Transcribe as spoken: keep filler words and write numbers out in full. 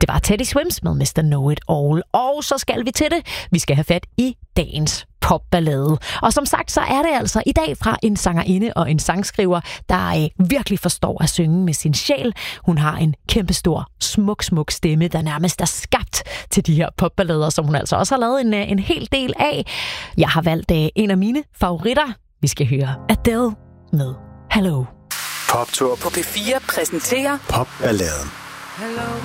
Det var Teddy Swims med mister Know It All. Og så skal vi til det. Vi skal have fat i dagens popballade. Og som sagt, så er det altså i dag fra en sangerinde og en sangskriver, der øh, virkelig forstår at synge med sin sjæl. Hun har en kæmpestor, smuk, smuk stemme, der nærmest er skabt til de her popballader, som hun altså også har lavet en, en hel del af. Jeg har valgt øh, en af mine favoritter. Vi skal høre Adele med Hello. Poptur på P fire præsenterer Popballaden. Hello.